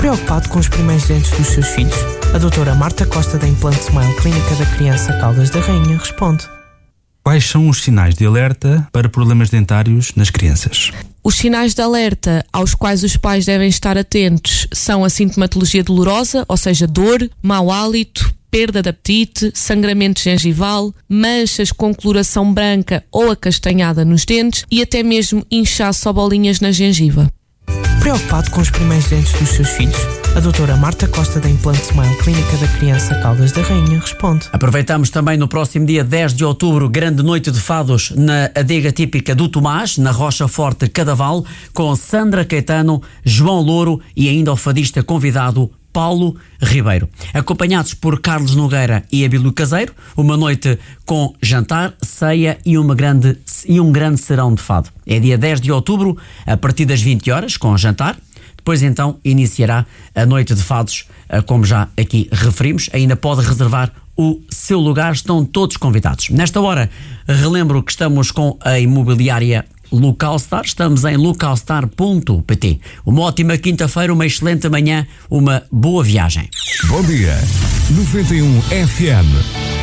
Preocupado com os primeiros dentes dos seus filhos? A doutora Marta Costa da Implante Smile Clínica da Criança Caldas da Rainha responde. Quais são os sinais de alerta para problemas dentários nas crianças? Os sinais de alerta aos quais os pais devem estar atentos são a sintomatologia dolorosa, ou seja, dor, mau hálito, perda de apetite, sangramento gengival, manchas com coloração branca ou acastanhada nos dentes e até mesmo inchaço ou bolinhas na gengiva. Preocupado com os primeiros dentes dos seus filhos? A doutora Marta Costa da Implante Smile Clínica da Criança Caldas da Rainha responde. Aproveitamos também no próximo dia 10 de outubro, grande noite de fados na adega típica do Tomás, na Rocha Forte Cadaval, com Sandra Caetano, João Louro e ainda o fadista convidado Paulo Ribeiro. Acompanhados por Carlos Nogueira e Abílio Caseiro, uma noite com jantar, ceia e um grande serão de fado. É dia 10 de outubro, a partir das 20 horas, com jantar. Depois então iniciará a noite de fados, como já aqui referimos. Ainda pode reservar o seu lugar, estão todos convidados. Nesta hora, relembro que estamos com a imobiliária Localstar, estamos em localstar.pt. Uma ótima quinta-feira, uma excelente manhã, uma boa viagem. Bom dia, 91 FM.